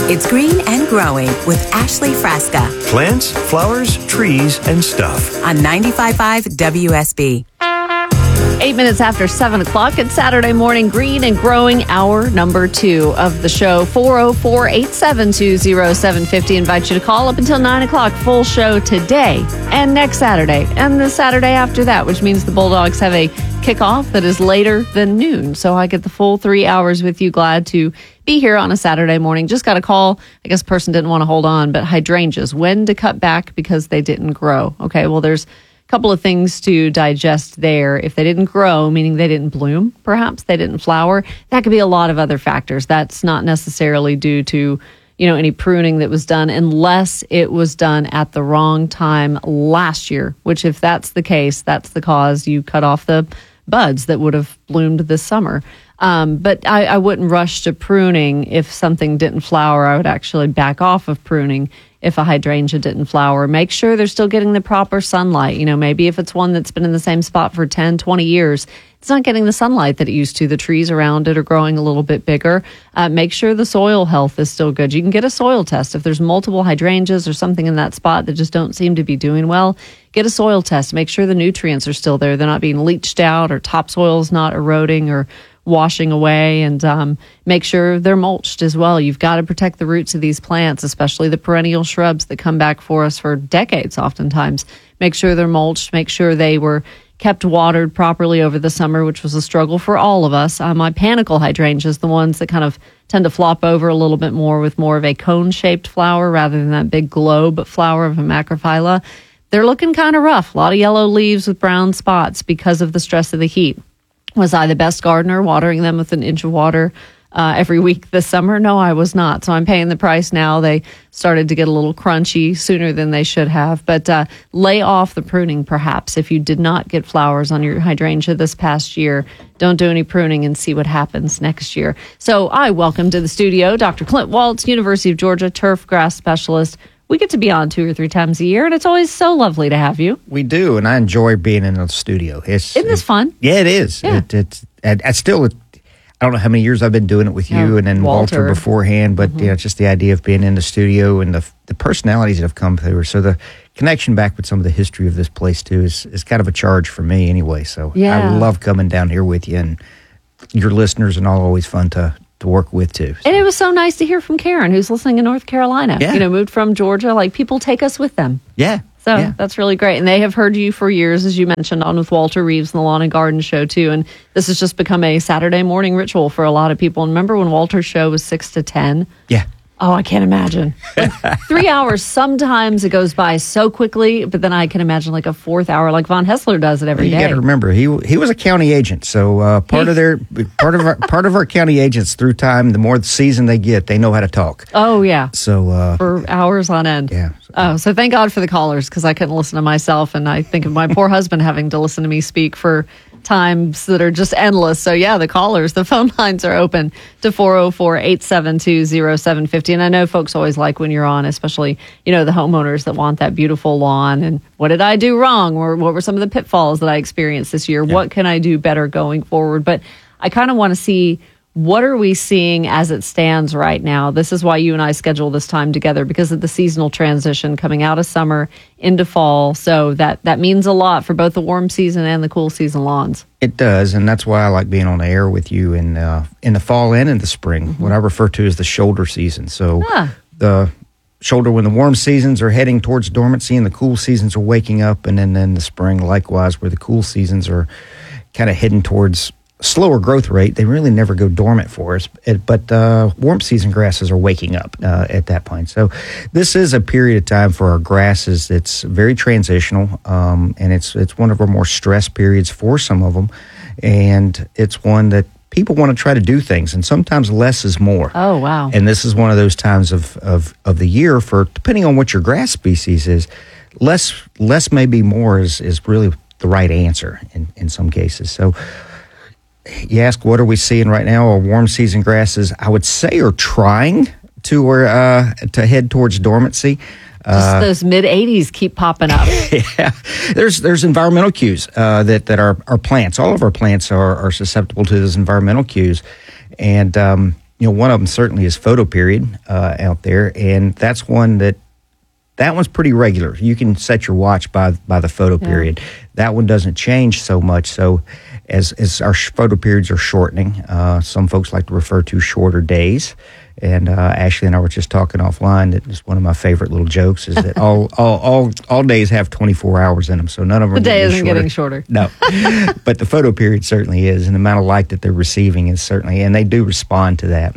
It's Green and Growing with Ashley Frasca Plants, flowers, trees, and stuff. on 95.5 WSB. 8 minutes after 7 o'clock. It's Saturday morning, Green and Growing, hour number 2 of the show. 404-872-0750. Invite you to call up until 9 o'clock. Full show today and next Saturday and the Saturday after that, which means the Bulldogs have a kickoff that is later than noon. So I get the full 3 hours with you. Glad to be here on a Saturday morning. Just got a call. I guess person didn't want to hold on, but hydrangeas, when to cut back because they didn't grow. Okay, well, there's couple of things to digest there. If they didn't grow, meaning they didn't bloom, perhaps they didn't flower, that could be a lot of other factors. That's not necessarily due to, any pruning that was done, unless it was done at the wrong time last year, which if that's the case, that's the cause. You cut off the buds that would have bloomed this summer. But I wouldn't rush to pruning if something didn't flower. I would actually back off of pruning if a hydrangea didn't flower. Make sure they're still getting the proper sunlight. Maybe if it's one that's been in the same spot for 10, 20 years, it's not getting the sunlight that it used to. The trees around it are growing a little bit bigger. Make sure the soil health is still good. You can get a soil test. If there's multiple hydrangeas or something in that spot that just don't seem to be doing well, get a soil test. Make sure the nutrients are still there. They're not being leached out, or topsoil's not eroding or washing away, and make sure they're mulched as well. You've got to protect the roots of these plants, especially the perennial shrubs that come back for us for decades oftentimes. Make sure they're mulched. Make sure they were kept watered properly over the summer, which was a struggle for all of us. My panicle hydrangeas, the ones that kind of tend to flop over a little bit more with more of a cone-shaped flower rather than that big globe flower of a macrophylla, they're looking kind of rough. A lot of yellow leaves with brown spots because of the stress of the heat. Was I the best gardener watering them with an inch of water every week this summer? No, I was not. So I'm paying the price now. They started to get a little crunchy sooner than they should have. But lay off the pruning, perhaps. If you did not get flowers on your hydrangea this past year, don't do any pruning and see what happens next year. So I welcome to the studio Dr. Clint Waltz, University of Georgia turf grass specialist. We get to be on 2 or 3 times a year, and it's always so lovely to have you. We do, and I enjoy being in the studio. Isn't this fun? Yeah, it is. Yeah. I don't know how many years I've been doing it with you and then Walter beforehand, but just the idea of being in the studio and the personalities that have come through. So the connection back with some of the history of this place, too, is kind of a charge for me anyway. So I love coming down here with you, and your listeners and all, always fun to work with too. And it was so nice to hear from Karen, who's listening in North Carolina. Yeah. Moved from Georgia. Like, people take us with them. Yeah. So that's really great. And they have heard you for years, as you mentioned, on with Walter Reeves and the Lawn and Garden Show too. And this has just become a Saturday morning ritual for a lot of people. And remember when Walter's show was 6 to 10? Yeah. Oh, I can't imagine. 3 hours, sometimes it goes by so quickly, but then I can imagine like a 4th hour, like Von Hessler does it every day. You got to remember, he was a county agent, so part of our county agents through time, the more the season they get, they know how to talk. Oh yeah. So for hours on end. Yeah. Oh, so thank God for the callers, because I couldn't listen to myself, and I think of my poor husband having to listen to me speak for times that are just endless. So yeah, the callers, the phone lines are open to 404-872-0750. And I know folks always like when you're on, especially, the homeowners that want that beautiful lawn. And what did I do wrong? Or what were some of the pitfalls that I experienced this year? Yeah. What can I do better going forward? But I kind of want to see, what are we seeing as it stands right now? This is why you and I schedule this time together, because of the seasonal transition coming out of summer into fall. So that means a lot for both the warm season and the cool season lawns. It does, and that's why I like being on the air with you in the fall and in the spring, what I refer to as the shoulder season. So the shoulder, when the warm seasons are heading towards dormancy and the cool seasons are waking up, and then the spring likewise, where the cool seasons are kind of heading towards slower growth rate. They really never go dormant for us, but warm season grasses are waking up at that point. So this is a period of time for our grasses that's very transitional, and it's one of our more stress periods for some of them, and it's one that people want to try to do things, and sometimes less is more. Oh, wow. And this is one of those times of the year, for depending on what your grass species is, less may be more is really the right answer in some cases. So you ask, what are we seeing right now? Our warm season grasses, I would say, are trying to head towards dormancy. Just those mid-80s keep popping up. Yeah, there's environmental cues that our plants, all of our plants are susceptible to those environmental cues, and one of them certainly is photo period out there, and that's one that one's pretty regular. You can set your watch by the photo period. That one doesn't change so much. So as our photo periods are shortening, some folks like to refer to shorter days. And Ashley and I were just talking offline that it's one of my favorite little jokes is that all days have 24 hours in them, so none of them. The day isn't getting shorter. No, but the photo period certainly is, and the amount of light that they're receiving is certainly, and they do respond to that.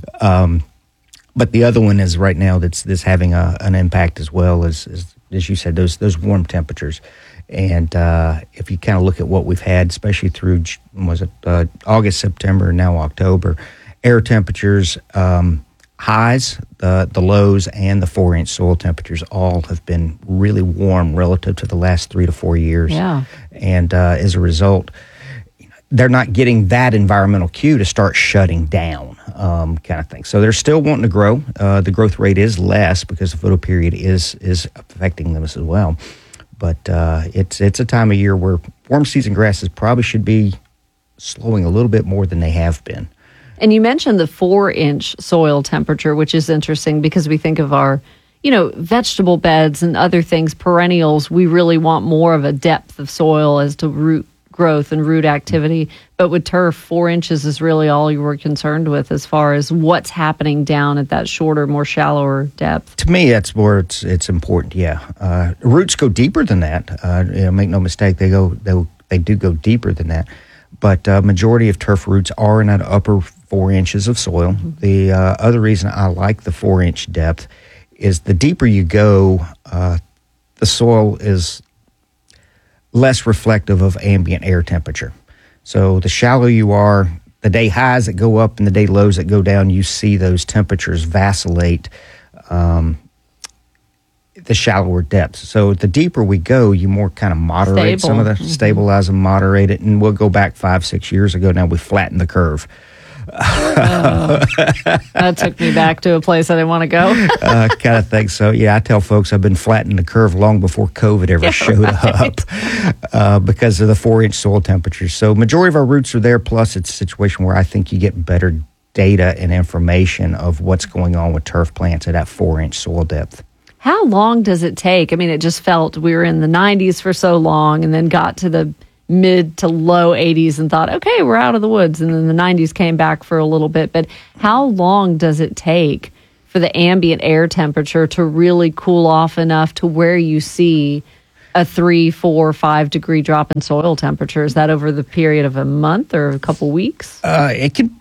But the other one is right now that's having an impact as well as you said, those warm temperatures. And if you kind of look at what we've had, especially through August, September, and now October, air temperatures, highs, the lows, and the 4-inch soil temperatures all have been really warm relative to the last 3 to 4 years. Yeah. And as a result, they're not getting that environmental cue to start shutting down, kind of thing. So they're still wanting to grow. The growth rate is less because the photo period is affecting them as well. But it's a time of year where warm season grasses probably should be slowing a little bit more than they have been. And you mentioned the 4-inch soil temperature, which is interesting because we think of our, vegetable beds and other things, perennials. We really want more of a depth of soil as to root growth and root activity. But with turf, 4 inches is really all you were concerned with as far as what's happening down at that shorter, more shallower depth. To me, that's where it's important. Yeah, roots go deeper than that. Make no mistake, they do go deeper than that. But majority of turf roots are in that upper 4 inches of soil. Mm-hmm. The other reason I like the 4-inch depth is the deeper you go, the soil is less reflective of ambient air temperature. So the shallower you are, the day highs that go up and the day lows that go down, you see those temperatures vacillate the shallower depths. So the deeper we go, you more kind of moderate some of the, stabilize and moderate it. And we'll go back 5-6 years ago. Now we flatten the curve. That took me back to a place I didn't want to go. Kind of think so. Yeah, I tell folks I've been flattening the curve long before COVID ever showed up because of the 4-inch soil temperatures. So majority of our roots are there. Plus, it's a situation where I think you get better data and information of what's going on with turf plants at that 4-inch soil depth. How long does it take? I mean, it just felt we were in the 90s for so long and then got to the mid to low 80s and thought, okay, we're out of the woods. And then the 90s came back for a little bit. But how long does it take for the ambient air temperature to really cool off enough to where you see a 3, 4, 5 degree drop in soil temperature? Is that over the period of a month or a couple weeks? It can.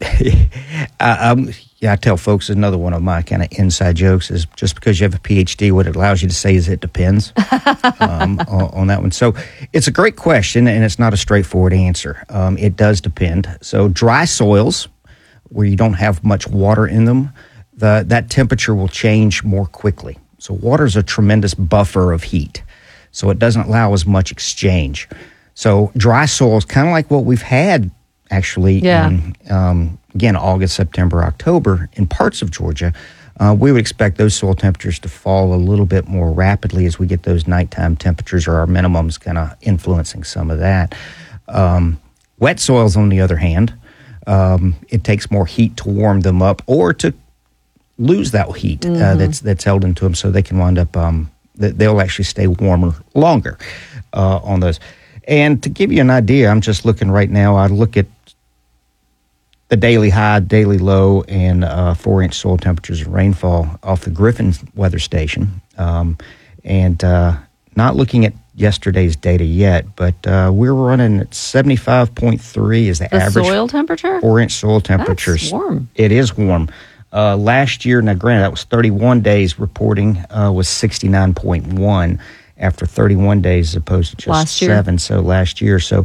I tell folks another one of my kind of inside jokes is just because you have a PhD, what it allows you to say is it depends on that one. So it's a great question, and it's not a straightforward answer. It does depend. So dry soils, where you don't have much water in them, that temperature will change more quickly. So water is a tremendous buffer of heat, so it doesn't allow as much exchange. So dry soils, kind of like what we've had actually in again, August, September, October, in parts of Georgia, we would expect those soil temperatures to fall a little bit more rapidly as we get those nighttime temperatures or our minimums kind of influencing some of that. Wet soils, on the other hand, it takes more heat to warm them up or to lose that heat that's held into them, so they can wind up, they'll actually stay warmer longer on those. And to give you an idea, I'm just looking right now, I look at the daily high, daily low, and 4-inch soil temperatures and rainfall off the Griffin weather station. And not looking at yesterday's data yet, but we're running at 75.3 is the average soil temperature? 4-inch soil temperature. That's warm. It is warm. Last year, now granted, that was 31 days reporting, was 69.1 after 31 days as opposed to just 7. So last year. So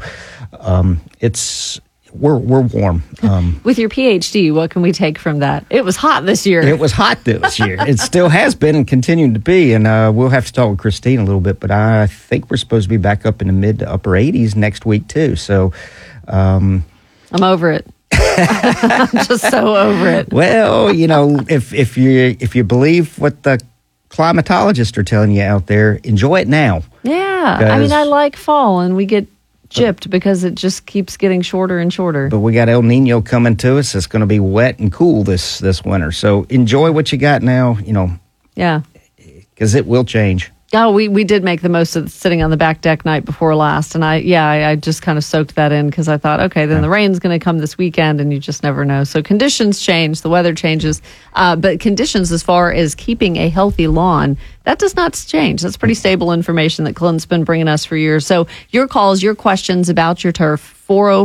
we're warm. With your PhD, what can we take from that? It was hot this year. It was hot this year. It still has been and continuing to be. And we'll have to talk with Christine a little bit, but I think we're supposed to be back up in the mid to upper 80s next week too. So I'm over it. I'm just so over it. Well, if you believe what the climatologists are telling you out there, enjoy it now. Yeah. I mean, I like fall and we get gypped because it just keeps getting shorter and shorter. But we got El Nino coming to us. It's going to be wet and cool this winter. So enjoy what you got now, Yeah. because it will change. Oh, we did make the most of sitting on the back deck night before last. And I just kind of soaked that in because I thought, okay, then the rain's going to come this weekend and you just never know. So conditions change, the weather changes. But conditions as far as keeping a healthy lawn, that does not change. That's pretty stable information that Clint's been bringing us for years. So your calls, your questions about your turf,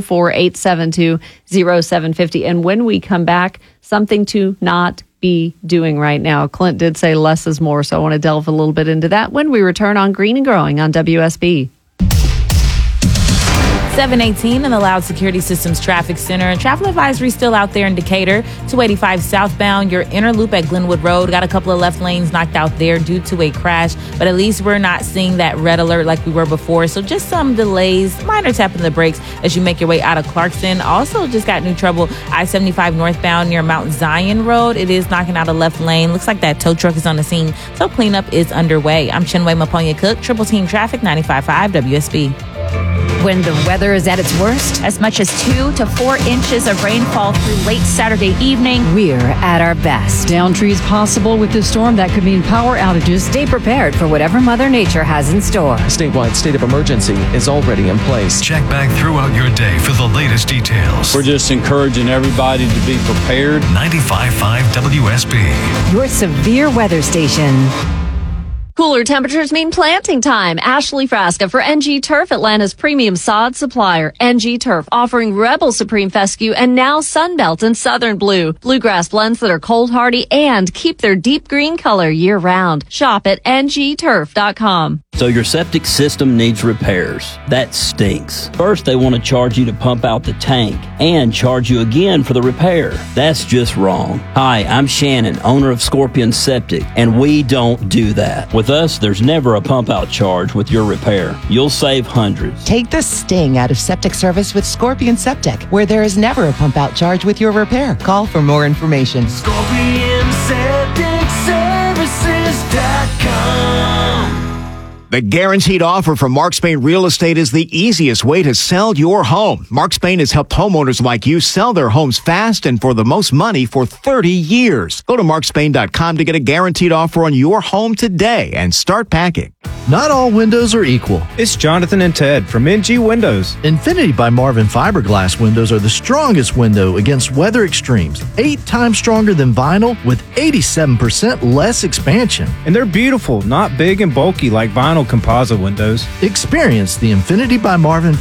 404-872-0750. And when we come back, something to not be doing right now. Clint did say less is more, so I want to delve a little bit into that when we return on Green and Growing on WSB. 718 in the Loud Security Systems Traffic Center. Travel advisory still out there in Decatur. 285 southbound, your inner loop at Glenwood Road. Got a couple of left lanes knocked out there due to a crash, but at least we're not seeing that red alert like we were before. So just some delays, minor tapping the brakes as you make your way out of Clarkson. Also just got new trouble, I-75 northbound near Mount Zion Road. It is knocking out a left lane. Looks like that tow truck is on the scene, so cleanup is underway. I'm Chinwe Maponya Cook, Triple Team Traffic, 95.5 WSB. When the weather is at its worst, as much as 2 to 4 inches of rainfall through late Saturday evening, we're at our best. Down trees possible with this storm. That could mean power outages. Stay prepared for whatever Mother Nature has in store. A statewide state of emergency is already in place. Check back throughout your day for the latest details. We're just encouraging everybody to be prepared. 95.5 WSB. Your severe weather station. Cooler temperatures mean planting time. Ashley Frasca for NG Turf, Atlanta's premium sod supplier. NG Turf offering Rebel Supreme Fescue and now Sunbelt and Southern Blue. Bluegrass blends that are cold hardy and keep their deep green color year round. Shop at ngturf.com. So your septic system needs repairs. That stinks. First, they want to charge you to pump out the tank and charge you again for the repair. That's just wrong. Hi, I'm Shannon, owner of Scorpion Septic, and we don't do that. With us, there's never a pump out charge with your repair. You'll save hundreds. Take the sting out of septic service with Scorpion Septic, where there is never a pump out charge with your repair. Call for more information. ScorpionSepticServices.com. The guaranteed offer from Mark Spain Real Estate is the easiest way to sell your home. Mark Spain has helped homeowners like you sell their homes fast and for the most money for 30 years. Go to markspain.com to get a guaranteed offer on your home today and start packing. Not all windows are equal. It's Jonathan and Ted from NG Windows. Infinity by Marvin fiberglass windows are the strongest window against weather extremes. 8 times stronger than vinyl with 87% less expansion. And they're beautiful, not big and bulky like vinyl composite windows. Experience the Infinity by Marvin